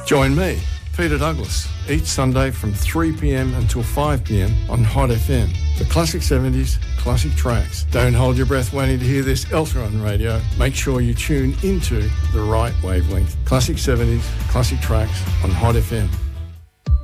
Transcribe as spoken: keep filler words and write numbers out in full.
Join me, Peter Douglas, each Sunday from three p.m. until five p.m. on Hot F M. The classic seventies, classic tracks. Don't hold your breath waiting to hear this elsewhere on radio. Make sure you tune into the right wavelength. Classic seventies, classic tracks on Hot F M.